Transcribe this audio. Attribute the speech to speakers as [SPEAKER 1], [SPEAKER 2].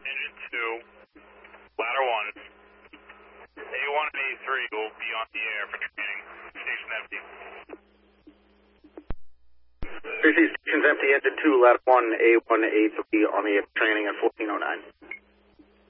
[SPEAKER 1] Engine 2, ladder 1. A1 and A3 will be on the air for training. Station empty.
[SPEAKER 2] 3C station's empty, engine 2, ladder 1, A1, A3 on the air for training at 1409.